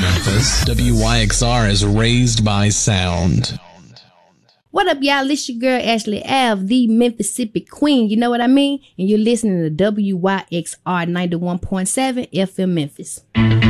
Memphis. WYXR is raised by sound. What up, y'all? It's your girl, Ashley Ave, the Mississippi Queen. You know what I mean? And you're listening to WYXR 91.7 FM Memphis.